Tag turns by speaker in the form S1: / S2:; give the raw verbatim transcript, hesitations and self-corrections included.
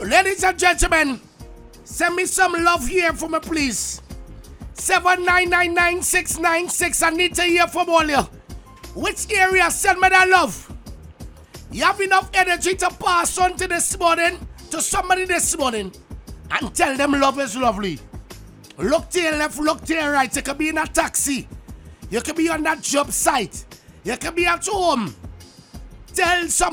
S1: Ladies and gentlemen, send me some love here for me, please. seven nine nine nine six nine six. I need to hear from all you. Which area send me that love? You have enough energy to pass on to this morning, to somebody this morning, and tell them love is lovely. Look to your left, look to your right. You can be in a taxi. You can be on that job site. You can be at home. Tell some